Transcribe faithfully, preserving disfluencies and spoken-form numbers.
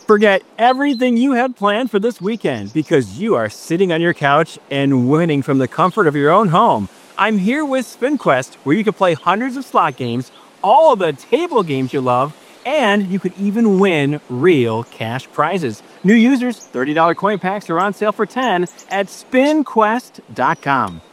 Forget everything you had planned for this weekend because you are sitting on your couch and winning from the comfort of your own home. I'm here with SpinQuest, where you can play hundreds of slot games, all of the table games you love, and you could even win real cash prizes. New users, thirty dollars coin packs are on sale for ten dollars at spin quest dot com.